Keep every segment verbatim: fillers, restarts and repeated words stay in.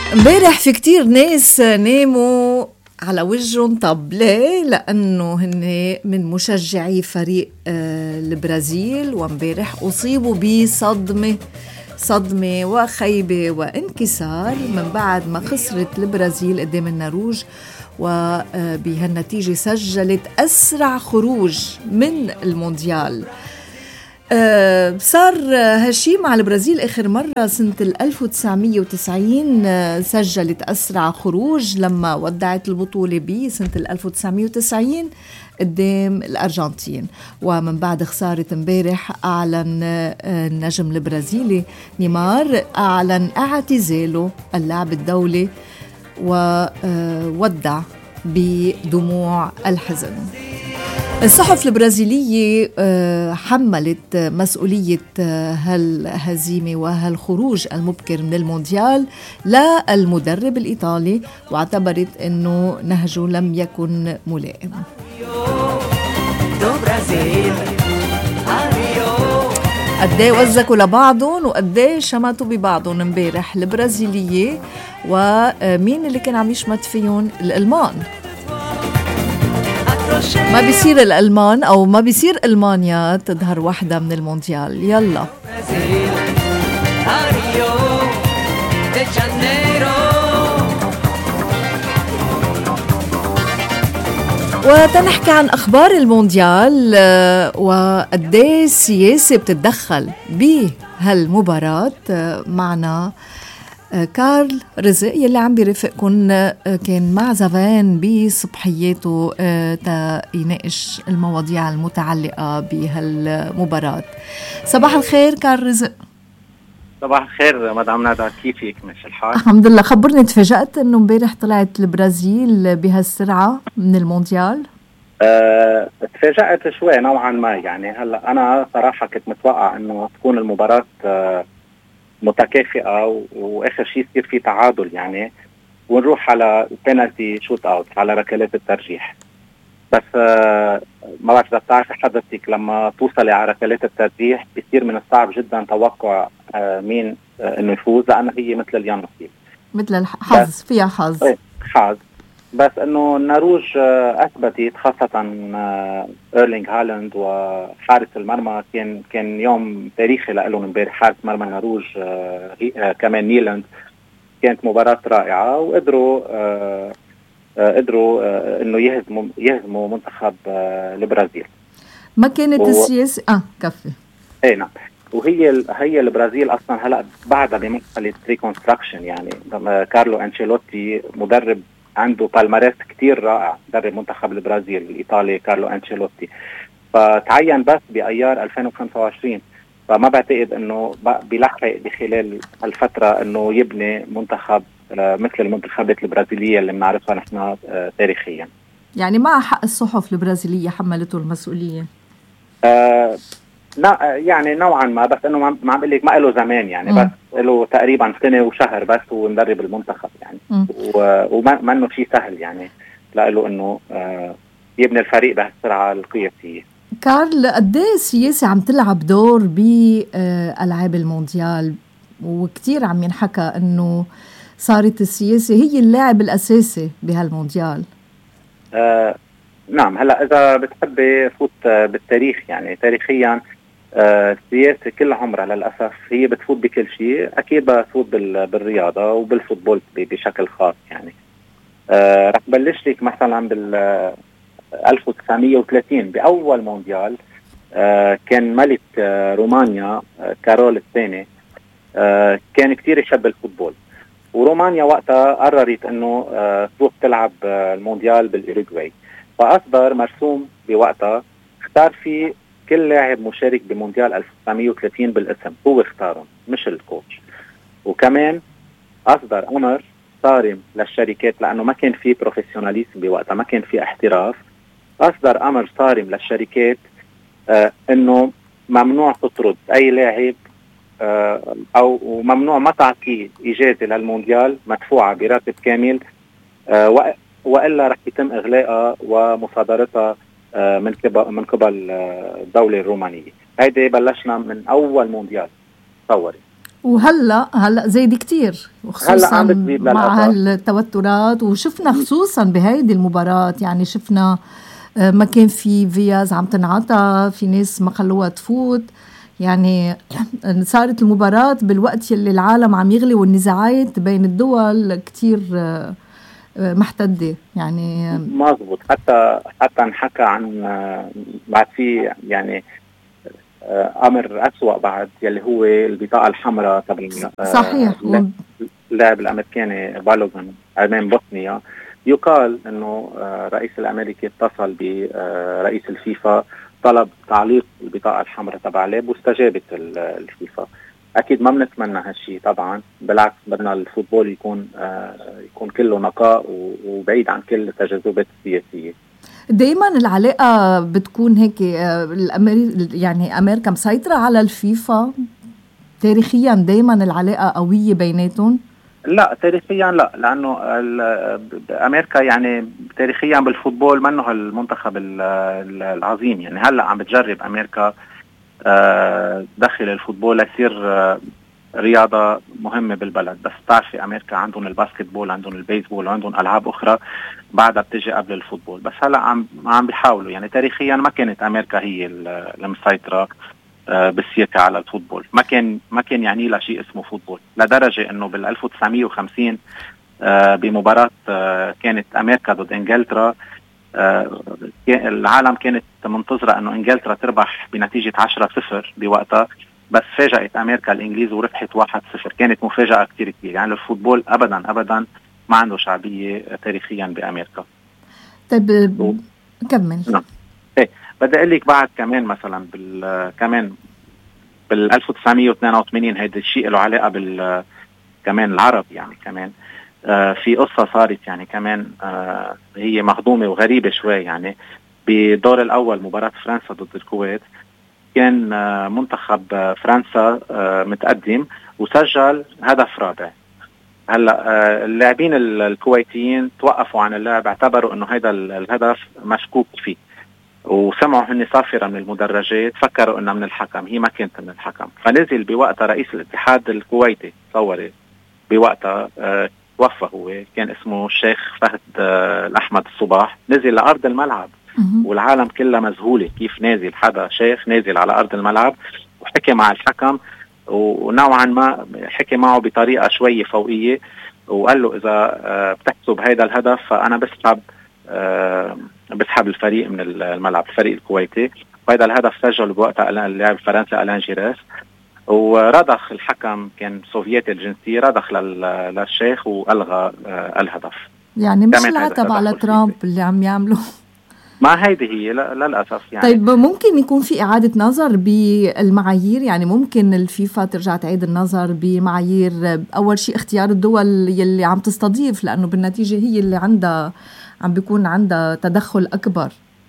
امبارح في كتير ناس ناموا على وجههم. طب ليه؟ لأنه هن من مشجعي فريق البرازيل، وامبارح أصيبوا بصدمة صدمة وخيبة وانكسار من بعد ما خسرت البرازيل قدام النرويج، وبهالنتيجة سجلت أسرع خروج من المونديال. أه صار هالشي مع البرازيل آخر مرة سنة ألف وتسعمية وتسعين، أه سجلت أسرع خروج لما ودعت البطولة بسنة ألف وتسعمية وتسعين قدام الأرجنتين. ومن بعد خسارة امبارح أعلن أه النجم البرازيلي نيمار أعلن اعتزاله اللعب الدولي وودع بدموع الحزن. الصحف البرازيلية حملت مسؤولية هالهزيمة وهالخروج المبكر من المونديال للمدرب الإيطالي، واعتبرت أنه نهجه لم يكن ملائم. قديه وزكوا لبعضهم وقديه شمتوا ببعضهم امبارح البرازيلية. ومين اللي كان عم يشمت فيهم؟ الألمان. ما بيصير الألمان أو ما بيصير ألمانيا تظهر واحدة من المونديال. يلا وتنحكي عن أخبار المونديال وقديه السياسة بتتدخل بهالمباراة. معنا كارل رزق يلي عم بيرافقكن، كان مع زفان بصبحياته تا يناقش المواضيع المتعلقة بهالمباراة. صباح الخير كارل رزق. صباح الخير مدام ندى، كيفك؟ ماشي الحال؟ الحمد لله. خبرني، تفاجأت انه امبارح طلعت البرازيل بهالسرعة من المونديال؟ أه تفاجأت شوي نوعا ما، يعني هلا انا صراحة كنت متوقع انه تكون المباراة أه متكافئة واخر شيء يصير في تعادل يعني، ونروح على بينالتي شوت اوت على ركلات الترجيح. بس آه ما بعرف اذا بتعرفي حضرتك لما توصلي على ركلات الترجيح بيصير من الصعب جدا توقع آه مين آه انه يفوز، لانه هي مثل اليانصيب، مثل الحظ، فيها حظ. ايه حظ. بس انه النرويج آه اثبتت خاصة آه ايرلينغ هالاند وحارس المرمى، كان كان يوم تاريخي لهم امبارح. حارس مرمى النرويج آه آه كمان نيلاند، كانت مباراة رائعة، وقدروا آه آه قدروا آه انه يهزموا يهزموا منتخب آه البرازيل. ما كانت و... السياسة اه كفي. اي نعم. وهي هي البرازيل اصلا هلا بعدها بمرحله ريكونستراكشن، يعني كارلو انشيلوتي مدرب عنده بالماريس كتير رائع، مدرب منتخب البرازيل الايطالي كارلو انشيلوتي، فتعين بس بايار ألفين وخمسة وعشرين. فما بعتقد انه بيلحق بخلال هالفتره انه يبني منتخب مثل المنتخبات البرازيليه اللي بنعرفها نحن تاريخيا. يعني مع حق الصحف البرازيليه حملته المسؤوليه. آه لا يعني نوعا ما، بس انه ما عم بقول لك ما له زمان يعني، م. بس له تقريبا سنه وشهر بس هو مدرب المنتخب يعني، وما انه شيء سهل يعني له انه آه يبني الفريق بهالسرعه القياسيه. كارل، قد ايه السياسه عم تلعب دور بالعاب المونديال؟ وكتير عم ينحكى انه صارت السياسه هي اللاعب الاساسي بهالمونديال. آه نعم. هلا اذا بتحبي فوت بالتاريخ، يعني تاريخيا آه السياسه كل عمرها للاسف هي بتفوت بكل شيء، اكيد بتفوت بالرياضه وبالفوتبول بشكل خاص يعني. آه رح بلش لك مثلا بال ألف وتسعمية وثلاثين باول مونديال. آه كان ملك آه رومانيا آه كارول الثاني آه كان كتير يحب الفوتبول، ورومانيا وقتها قررت انه آه تروح تلعب آه المونديال بالاوروغواي، فاصدر مرسوم بوقتها اختار فيه كل لاعب مشارك بمونديال ألف وتسعمية وثلاثين بالاسم، هو اختارهم مش الكوتش. وكمان اصدر امر صارم للشركات، لانه ما كان في بروفيسيوناليزم بوقتها، ما كان في احتراف. اصدر امر صارم للشركات آه انه ممنوع تطرد اي لاعب آه او ممنوع ما تعطيه اجازه للمونديال مدفوعه براتب كامل، آه والا رح يتم اغلاقها ومصادرتها آه من قبل من قبل الدوله الرومانيه. هيدي بلشنا من اول مونديال تصوري. وهلا هلا زايد كتير، وخصوصا مع هالتوترات. وشفنا خصوصا بهيدي المباراة يعني شفنا ما كان في فياز عم تنعطى، في ناس ما خلوها تفوت، يعني صارت المباراة بالوقت يلي العالم عم يغلي والنزاعات بين الدول كتير محتدة يعني. مظبوط. حتى حتى نحكى عن بعد في يعني امر اسوأ بعد يلي هو البطاقه الحمراء تبع صحيح اللاعب الامريكاني بالوغان امام بوسنيا. يقال انه الرئيس الامريكي اتصل برئيس الفيفا طلب تعليق البطاقه الحمراء تبع لاعب واستجابت الفيفا. اكيد ما بنتمنى هالشيء طبعا، بالعكس بدنا الفوتبول يكون يكون كله نقاء وبعيد عن كل التجاذبات السياسيه. دايما العلاقه بتكون هيك الأمري... يعني امريكا مسيطره على الفيفا تاريخيا، دايما العلاقه قويه بيناتهم. لا تاريخيا لا، لانه امريكا يعني تاريخيا بالفوتبول منه المنتخب العظيم. يعني هلا عم بتجرب امريكا دخل الفوتبول ليصير رياضة مهمة بالبلد، بس بتعرفي أمريكا عندهم الباسكتبول، عندهم البيسبول، عندهم ألعاب أخرى بعدها بتجي قبل الفوتبول. بس هلا عم عم بيحاولوا. يعني تاريخيا ما كانت أمريكا هي المسيطرة بالسياسة على الفوتبول، ما كان ما كان يعني لها شيء اسمه فوتبول، لدرجة إنه بال ألف وتسعمية وخمسين بمباراة كانت أمريكا ضد إنجلترا، العالم كانت منتظرة إنه إنجلترا تربح بنتيجة عشرة صفر بوقتها، بس فاجأت أمريكا الإنجليز وربحت واحد صفر. كانت مفاجأة كتير كبيرة. يعني الفوتبول أبدا أبدا ما عنده شعبية تاريخيا بأمريكا. طيب و... كمل. نعم. إيه بدي أقول لك بعد كمان مثلا بال كمان بال ألف وتسعمية واثنين وثمانين هيدا الشيء له علاقة بال كمان العرب. يعني كمان آه في قصة صارت يعني كمان آه هي مهضومة وغريبة شوي. يعني بدور الأول مباراة فرنسا ضد الكويت كان منتخب فرنسا متقدم وسجل هدف رابع. هلا اللاعبين الكويتيين توقفوا عن اللعب، اعتبروا انه هذا الهدف مشكوك فيه، وسمعوا هن صافرة من المدرجات فكروا انها من الحكم، هي ما كانت من الحكم. فنزل بوقتها رئيس الاتحاد الكويتي تصوري بوقتها توفى، هو كان اسمه الشيخ فهد الأحمد الصباح، نزل لأرض الملعب والعالم كلها مذهولة كيف نازل حدا شيخ نازل على أرض الملعب، وحكي مع الحكم ونوعا ما حكي معه بطريقة شوية فوقية، وقال له إذا بتحسب هيدا الهدف فأنا بسحب بسحب الفريق من الملعب، الفريق الكويتي. وهذا الهدف سجل بوقتها اللاعب الفرنسي ألان جيراس، ورضخ الحكم كان سوفيتي الجنسية، رضخ للشيخ وألغى الهدف. يعني مش العتب على ترامب اللي عم يعمله. ما هيدي هي للأسف. يعني طيب ممكن يكون في إعادة نظر بالمعايير؟ يعني ممكن الفيفا ترجع تعيد النظر بمعايير أول شيء اختيار الدول يلي عم تستضيف، لأنه بالنتيجة هي اللي عندها عم بيكون عندها تدخل أكبر.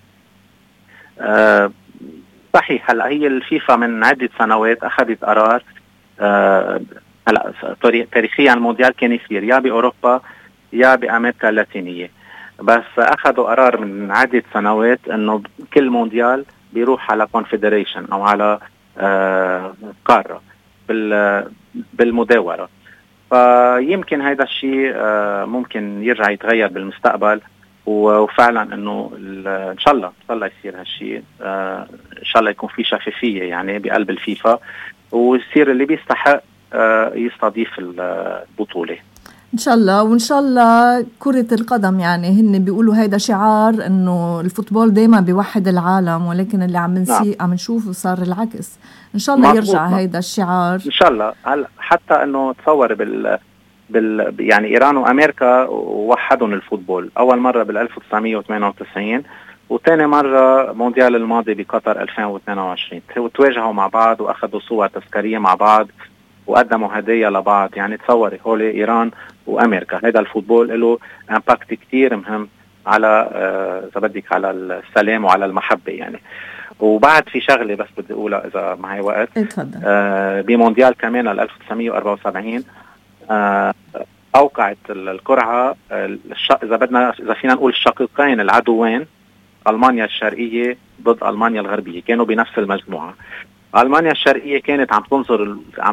أه صحيح. هلا هي الفيفا من عدة سنوات أخذت قرار. أه هلا تاريخيا المونديال كان يصير يا بأوروبا يا بأمريكا اللاتينية، بس أخذوا قرار من عدة سنوات إنه كل مونديال بيروح على كونفدريشن أو على آه قارة بالمداورة. فيمكن هذا الشيء آه ممكن يرجع يتغير بالمستقبل، وفعلا إنه إن شاء الله إن شاء الله يصير هالشيء. آه إن شاء الله يكون في شفافية يعني بقلب الفيفا، ويصير اللي بيستحق آه يستضيف البطولة إن شاء الله. وإن شاء الله كرة القدم يعني هن بيقولوا هيدا شعار إنه الفوتبول دايما بيوحد العالم، ولكن اللي عم نسي نعم. عم نشوفه صار العكس. إن شاء الله يرجع هيدا الشعار إن شاء الله. هل حتى إنه تصور بال بال يعني إيران وأمريكا وحدهم الفوتبول أول مرة بال ألف وتسعمية وثمانية وتسعين، وثاني مرة مونديال الماضي بقطر ألفين واثنين وعشرين، وتواجهوا مع بعض وأخذوا صور تذكارية مع بعض وقدموا هدايا لبعض. يعني تصوري هولي إيران وأمريكا، هذا الفوتبول له امباكت كتير مهم على إذا بدك على السلام وعلى المحبة يعني. وبعد في شغلة بس بدي أقولها إذا معي وقت. آه بمونديال كمان ال ألف وتسعمية وأربعة وسبعين آه أوقعت القرعة الش... إذا بدنا إذا فينا نقول الشقيقين العدوين، ألمانيا الشرقية ضد ألمانيا الغربية، كانوا بنفس المجموعة. ألمانيا الشرقية كانت عم تنظر عم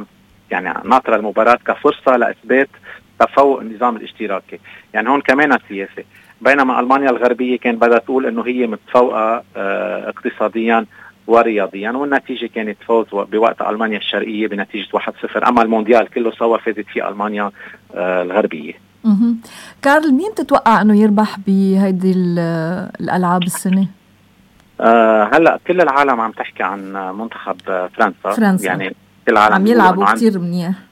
يعني ناطرة المباراة كفرصة لإثبات تفوق النظام الاشتراكي. يعني هون كمان سياسة، بينما ألمانيا الغربية كان بدها تقول إنه هي متفوقة اه اقتصاديا ورياضيا، والنتيجة كانت فوز بوقت ألمانيا الشرقية بنتيجة واحد صفر. أما المونديال كله سوا فازت فيه ألمانيا اه الغربية. كارل، مين تتوقع أنه يربح بهيدي الألعاب السنة؟ أه هلأ كل العالم عم تحكي عن منتخب فرنسا, فرنسا. يعني كل العالم عم يلعبوا كتير منيح.